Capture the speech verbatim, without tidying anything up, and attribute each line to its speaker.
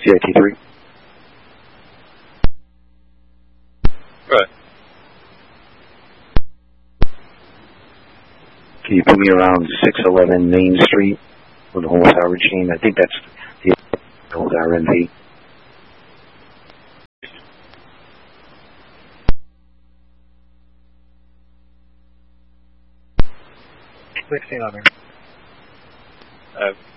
Speaker 1: C I T three.
Speaker 2: Right.
Speaker 1: Can you put me around six eleven Main Street with the whole tower chain? I think that's the old R N V.
Speaker 3: sixteen hundred.
Speaker 2: Uh,